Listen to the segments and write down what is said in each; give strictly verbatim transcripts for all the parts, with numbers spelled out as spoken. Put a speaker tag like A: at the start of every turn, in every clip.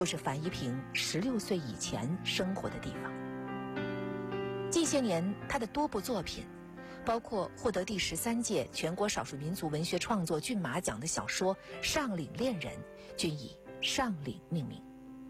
A: 就是樊一萍十六岁以前生活的地方。近些年，他的多部作品，包括获得第十三届全国少数民族文学创作骏马奖的小说《上岭恋人》，均以上岭命名。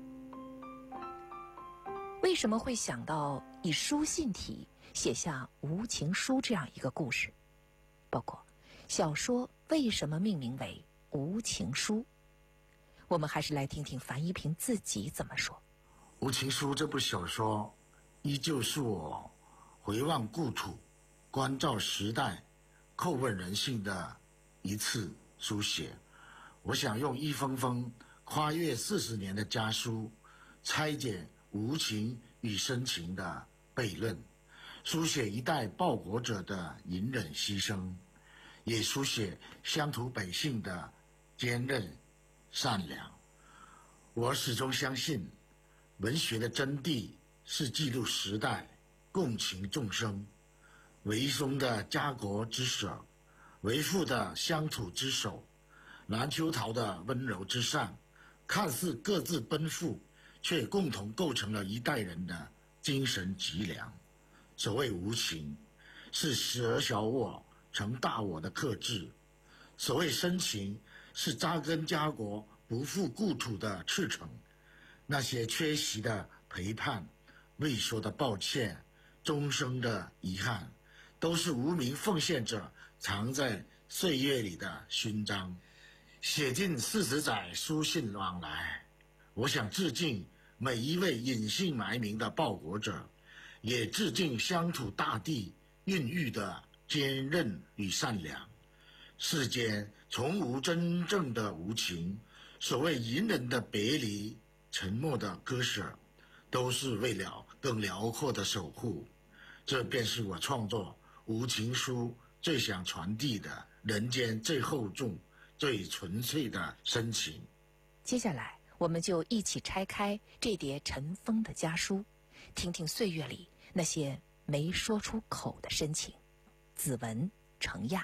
A: 为什么会想到以书信体写下《无情书》这样一个故事？包括小说为什么命名为《无情书》？我们还是来听听樊一萍自己怎么说。
B: 《无情书》这部小说，依旧是我回望故土、关照时代、叩问人性的一次书写。我想用一封封跨越四十年的家书，拆解无情与深情的悖论，书写一代报国者的隐忍牺牲，也书写乡土百姓的坚韧善良。我始终相信，文学的真谛是记录时代、共情众生。韦松的家国之舍，韦父的乡土之守，蓝秋桃的温柔之善，看似各自奔赴，却共同构成了一代人的精神脊梁。所谓无情，是舍小我成大我的克制；所谓深情，是扎根家国不负故土的赤诚。那些缺席的陪伴，未说的抱歉，终生的遗憾，都是无名奉献者藏在岁月里的勋章。写尽四十载书信往来，我想致敬每一位隐姓埋名的报国者，也致敬乡土大地孕育的坚韧与善良。世间从无真正的无情，所谓隐忍的别离，沉默的割舍，都是为了更辽阔的守护。这便是我创作《无情书》最想传递的人间最厚重、最纯粹的深情。
A: 接下来，我们就一起拆开这叠尘封的家书，听听岁月里那些没说出口的深情。子文、程亚。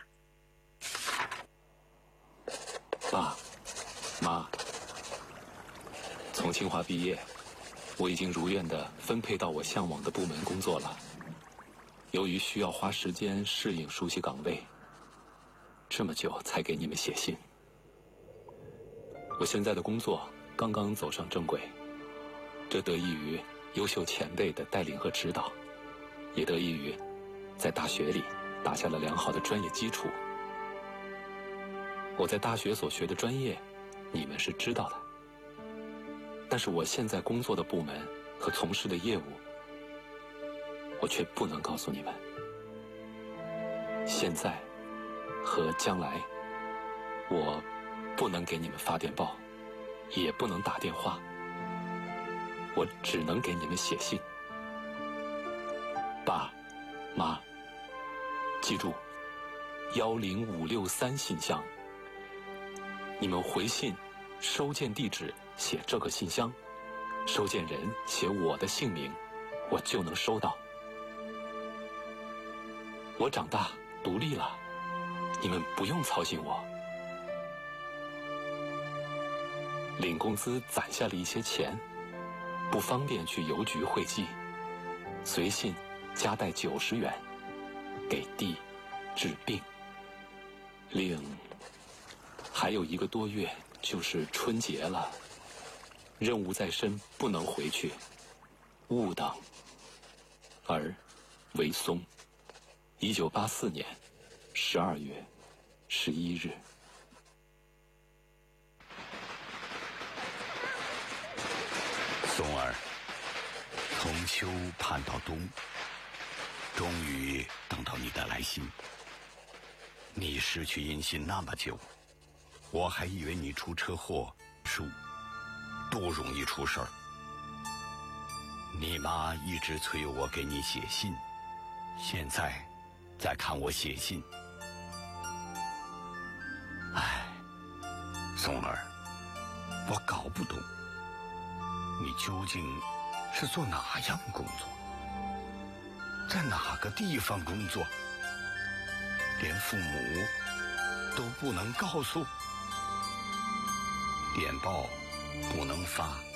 C: 爸妈，从清华毕业，我已经如愿地分配到我向往的部门工作了。由于需要花时间适应熟悉岗位，这么久才给你们写信。我现在的工作刚刚走上正轨，这得益于优秀前辈的带领和指导，也得益于在大学里打下了良好的专业基础。我在大学所学的专业，你们是知道的，但是我现在工作的部门和从事的业务，我却不能告诉你们。现在和将来，我不能给你们发电报，也不能打电话，我只能给你们写信。爸妈，记住幺零五六三信箱，你们回信收件地址写这个信箱，收件人写我的姓名，我就能收到。我长大独立了，你们不用操心我。领工资攒下了一些钱，不方便去邮局汇寄，随信加带九十元给弟治病。另还有一个多月就是春节了，任务在身，不能回去，勿等。儿韦松，一九八四年十二月十一日。
D: 松儿，从秋盼到冬，终于等到你的来信。你失去音信那么久，我还以为你出车祸书不容易出事儿。你妈一直催我给你写信，现在再看我写信，唉，松儿，我搞不懂你究竟是做哪样工作，在哪个地方工作，连父母都不能告诉，电报不能发，